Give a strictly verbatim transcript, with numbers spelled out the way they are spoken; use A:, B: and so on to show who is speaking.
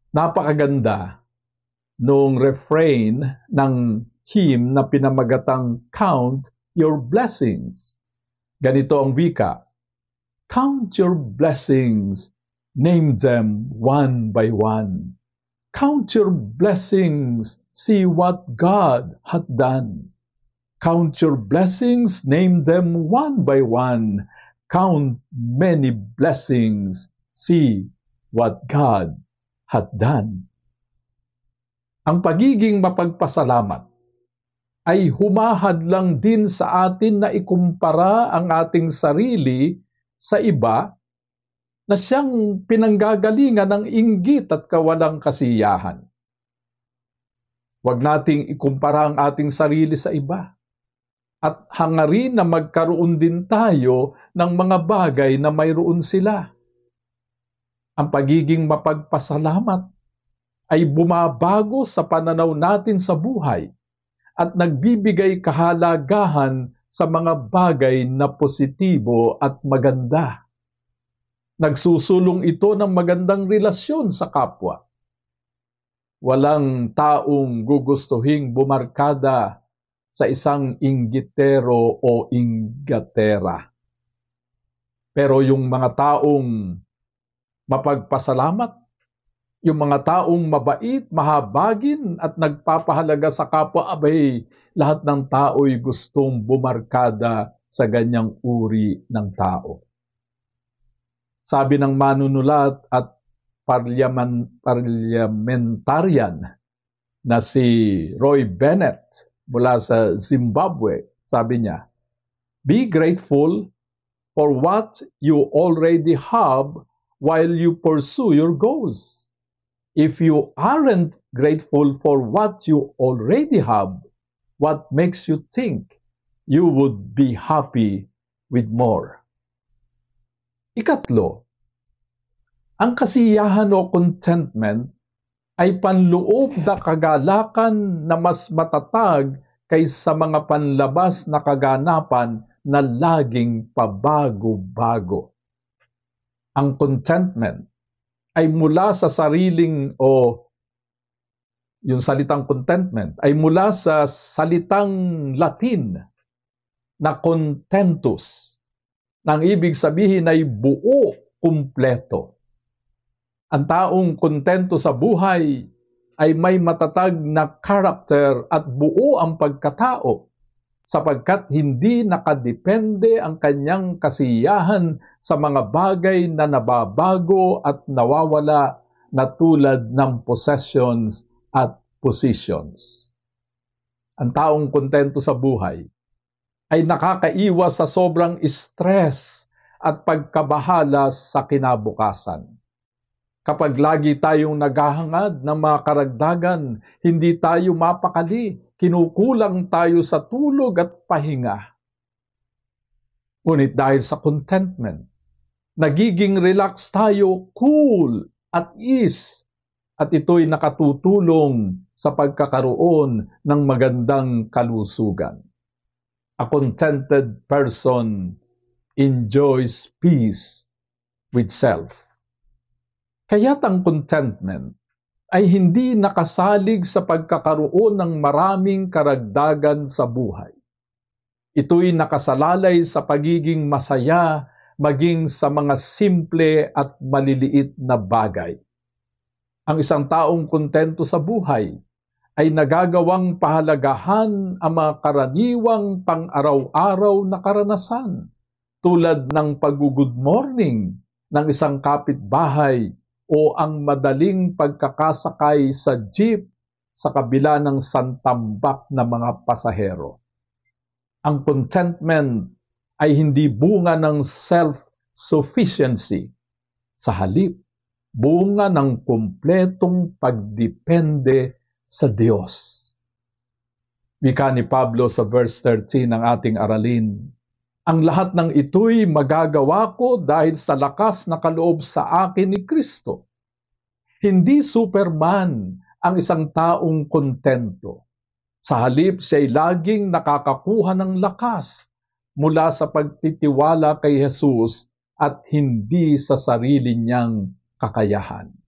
A: Napakaganda nung refrain ng hymn na pinamagatang Count Your Blessings. Ganito ang wika, Count your blessings, name them one by one. Count your blessings, see what God hath done. Count your blessings, name them one by one. Count many blessings, see what God hath done. Ang pagiging mapagpasalamat ay humahadlang din sa atin na ikumpara ang ating sarili sa iba na siyang pinanggagalingan ng inggit at kawalang kasiyahan. Huwag nating ikumpara ang ating sarili sa iba at hangarin na magkaroon din tayo ng mga bagay na mayroon sila. Ang pagiging mapagpasalamat ay bumabago sa pananaw natin sa buhay at nagbibigay kahalagahan sa mga bagay na positibo at maganda. Nagsusulong ito ng magandang relasyon sa kapwa. Walang taong gugustuhing bumarkada sa isang inggitero o inggatera. Pero yung mga taong mapagpasalamat, yung mga taong mabait, mahabagin at nagpapahalaga sa kapwa, abay, lahat ng tao'y gustong bumarkada sa ganyang uri ng tao. Sabi ng manunulat at parliaman, parliamentarian na si Roy Bennett mula sa Zimbabwe, sabi niya, Be grateful for what you already have while you pursue your goals. If you aren't grateful for what you already have, what makes you think you would be happy with more? Ikatlo, ang kasiyahan o contentment ay panloob na kagalakan na mas matatag kaysa mga panlabas na kaganapan na laging pabago-bago. Ang contentment ay mula sa sariling o yung salitang contentment ay mula sa salitang Latin na contentus. Nang ibig sabihin ay buo, kumpleto. Ang taong kontento sa buhay ay may matatag na karakter at buo ang pagkatao sapagkat hindi nakadepende ang kanyang kasiyahan sa mga bagay na nababago at nawawala na tulad ng possessions at positions. Ang taong kontento sa buhay ay nakakaiwas sa sobrang stress at pagkabahala sa kinabukasan. Kapag lagi tayong naghahangad ng mga karagdagan, hindi tayo mapakali, kinukulang tayo sa tulog at pahinga. Ngunit dahil sa contentment, nagiging relax tayo, cool at ease, at ito'y nakatutulong sa pagkakaroon ng magandang kalusugan. A contented person enjoys peace with self. Kaya't ang contentment ay hindi nakasalig sa pagkakaroon ng maraming karagdagan sa buhay. Ito'y nakasalalay sa pagiging masaya maging sa mga simple at maliliit na bagay. Ang isang taong kontento sa buhay ay nagagawang pahalagahan ang mga karaniwang pang-araw-araw na karanasan tulad ng pag-good morning ng isang kapitbahay o ang madaling pagkakasakay sa jeep sa kabila ng santambak na mga pasahero. Ang contentment ay hindi bunga ng self-sufficiency. Sa halip, bunga ng kumpletong pagdepende sa Diyos. Wika ni Pablo sa verse thirteen ng ating aralin, Ang lahat ng ito'y magagawa ko dahil sa lakas na kaloob sa akin ni Kristo. Hindi Superman ang isang taong kontento. Sa halip, siya'y laging nakakakuha ng lakas mula sa pagtitiwala kay Jesus at hindi sa sarili niyang kakayahan.